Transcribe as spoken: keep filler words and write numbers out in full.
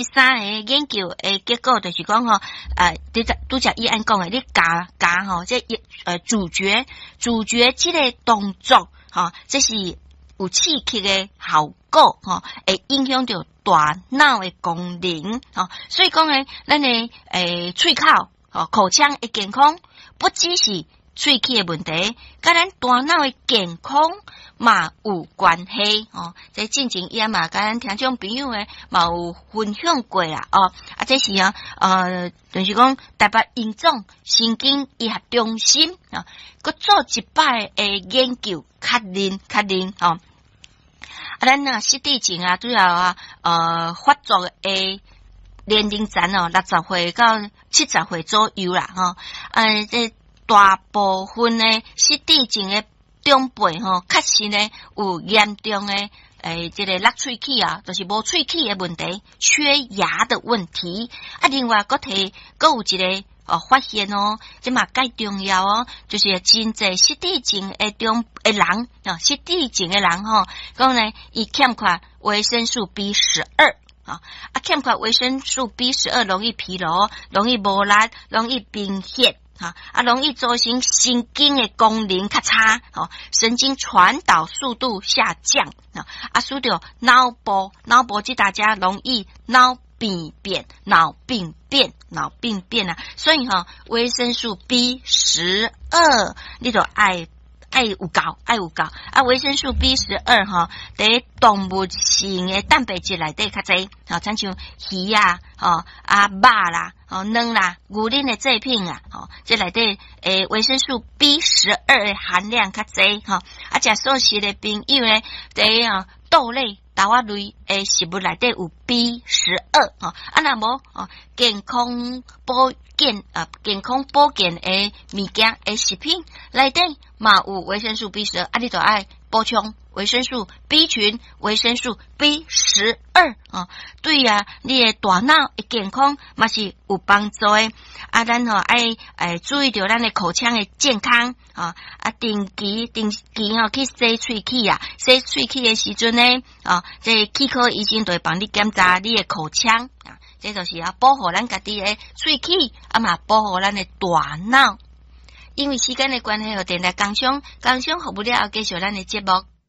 三个研究诶结果就是讲吼，呃，拄则拄则伊安讲诶，你加加吼，这呃主角主角即个动作吼，这是有刺激诶效果吼，会影响到大脑诶功能吼，所以讲诶，咱诶诶喙口吼口腔诶健康，不只是喙齿诶问题，甲咱大脑诶健康嘛有关系哦。这进前伊嘛甲咱听众朋友诶嘛有分享过啦哦。啊，这是啊呃，就是讲台北荣总神经医学中心啊，佮做一摆诶研究确认确认哦。啊，咱啊实地前啊，主要啊呃发作诶年龄层哦，六十岁到七十岁左右啦吼。呃，这大部分诶失智症诶长辈吼，确实呢有严重诶诶，这个落喙齿啊，就是无喙齿诶问题，缺牙的问题。啊，另外个提，个有一个哦发现哦，这嘛介重要哦，就是真济失智症诶中诶人啊，失智症诶人吼，讲呢，伊欠缺维生素 B 十二。啊，啊，欠缺维生素 B 十二，容易疲劳，容易无力，容易贫血。啊，啊，容易造成神经的功能较差，哦，神经传导速度下降，啊，啊，使到脑部，脑部即大家容易脑病变、脑病变、脑病变啊，所以哈、哦，维生素 B 十二，你就爱。爱有够，爱有够啊！维生素 B 十二哈，伫动物性的蛋白质内底较济，好，亲像鱼啊，吼啊肉啦，吼卵啦，牛奶的制品啊，吼这内底诶维生素 B 十二的含量较济，吼啊，食素食的朋友呢，伫啊豆类、豆仔类诶食物内底有 B 十二，吼啊那无哦健康保健啊健康保健诶物件诶食品内底。嘛有维生素 B 十二，啊，你就爱补充维生素 B 群、维生素 B 十二啊，对啊，你的大脑的健康嘛是有帮助的。啊，咱吼爱诶注意到咱的口腔的健康啊，啊，定期定期吼去洗喙齿啊，洗喙齿的时阵呢，啊，这齿科医生就会帮你检查你的口腔啊，这就是要保护咱家己的喙齿，啊嘛保护咱的大脑。因为时间的关系，和电台工商工商服务了，继续咱的节目。